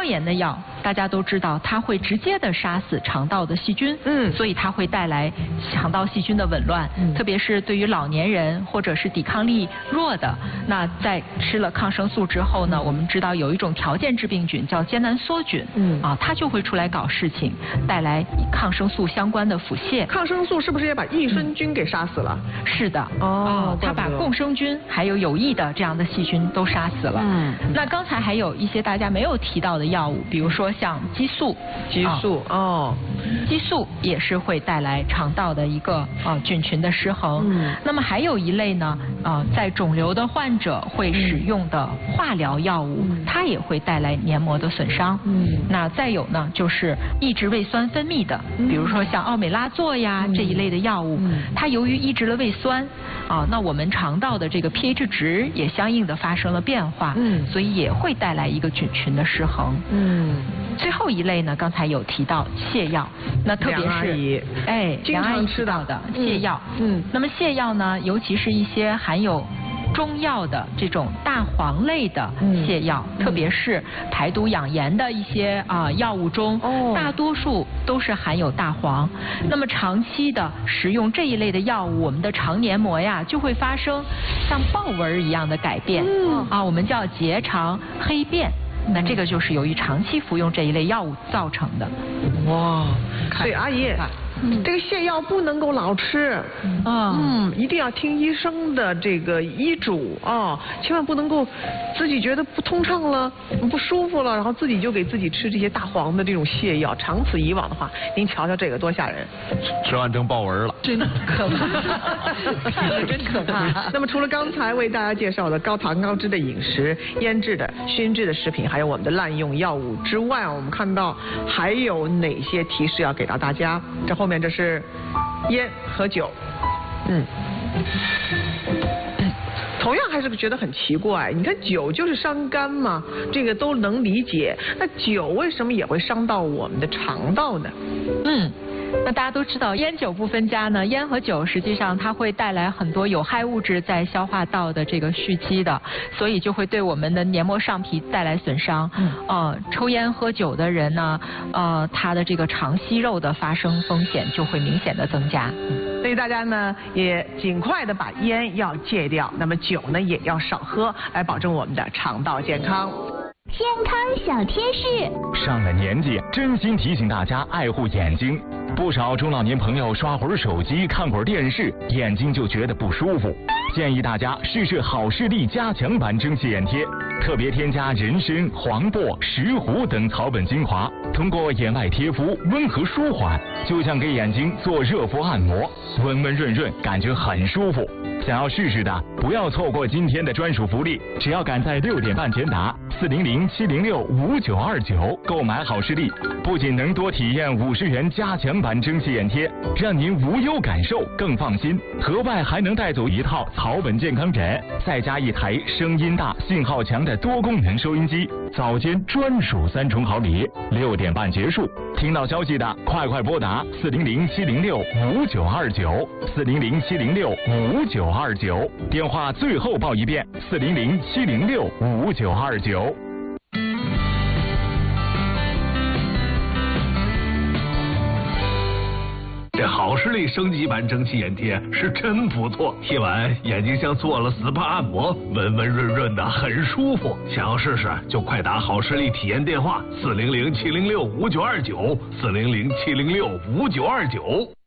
炎的药，大家都知道它会直接的杀死肠道的细菌，所以它会带来肠道细菌的紊乱，特别是对于老年人或者是抵抗力弱的，那在吃了抗生素之后呢，我们知道有一种条件致病菌叫艰难梭菌，它就会出来搞事情，带来抗生素相关的腹泻。 抗生素是不是也把益生菌给杀死了？ 是的，它把共生菌还有有益的这样的细菌都杀死了。那刚才还有一些大家没有提到的药物，比如说像激素，激素也是会带来肠道的一个菌群的失衡。那么还有一类呢，在肿瘤的患者会使用的化疗药物，它也会带来黏膜的损伤。那再有呢，就是抑制胃酸分泌的，比如说像奥美拉唑呀这一类的药物，它由于抑制了胃酸，那我们肠道的这个 pH 值也相应的发生了变化，所以也会带来一个菌群的失衡。最后一类呢，刚才有提到泻药，那特别是经常吃到的泻药。那么泻药呢，尤其是一些含有中药的这种大黄类的泻药，特别是排毒养颜的一些药物中，大多数都是含有大黄。那么长期的食用这一类的药物，我们的肠黏膜呀就会发生像豹纹一样的改变，我们叫结肠黑变。那这个就是由于长期服用这一类药物造成的。 哇，所以阿姨，这个泻药不能够老吃，一定要听医生的这个医嘱千万不能够自己觉得不通畅了、不舒服了，然后自己就给自己吃这些大黄的这种泻药。长此以往的话，您瞧瞧这个多吓人！ 吃完成豹纹了， 真可怕，真可怕。 那么除了刚才为大家介绍的高糖高脂的饮食、腌制的、熏制的食品，还有我们的滥用药物之外，我们看到还有哪些提示要给到大家？这后面这是烟和酒，同样还是觉得很奇怪。你看酒就是伤肝嘛，这个都能理解。那酒为什么也会伤到我们的肠道呢？ 那大家都知道，烟酒不分家呢，烟和酒实际上它会带来很多有害物质在消化道的这个蓄积的，所以就会对我们的黏膜上皮带来损伤。抽烟喝酒的人呢，他的这个肠息肉的发生风险就会明显的增加。 所以大家呢也尽快的把烟要戒掉，那么酒呢也要少喝，来保证我们的肠道健康。 健康小贴士， 上了年纪，真心提醒大家爱护眼睛。不少中老年朋友刷会儿手机、看会儿电视，眼睛就觉得不舒服。建议大家试试好视力加强版蒸汽眼贴，特别添加人参、黄柏、石斛等草本精华，通过眼外贴敷温和舒缓，就像给眼睛做热敷按摩，温温润润，感觉很舒服。想要试试的，不要错过今天的专属福利，只要赶在6点半前打400-706-5929购买好视力，不仅能多体验50元加强版蒸汽眼贴，让您无忧感受更放心，额外还能带走一套草本健康枕，再加一台声音大、信号强的多功能收音机，早间专属3重好礼。6点半结束，听到消息的快拨打400-706-5929 400-706-5929，电话最后报一遍400-706-5929。 这好视力升级版蒸汽眼贴是真不错，贴完眼睛像做了 SPA 按摩，温温润润的，很舒服。想要试试就快打好视力体验电话400-706-5929 400-706-5929。